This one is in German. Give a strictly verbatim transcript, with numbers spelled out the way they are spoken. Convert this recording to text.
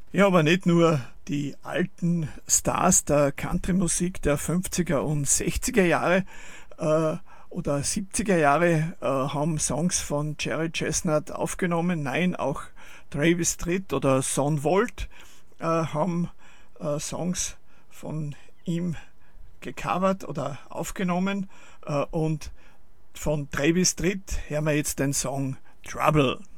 Ja, aber nicht nur die alten Stars der Country-Musik der fünfziger und sechziger Jahre äh, oder siebziger Jahre äh, haben Songs von Jerry Chestnut aufgenommen. Nein, auch Travis Tritt oder Son Volt äh, haben äh, Songs von ihm gecovert oder aufgenommen. Äh, und von Travis Tritt hören wir jetzt den Song Trouble.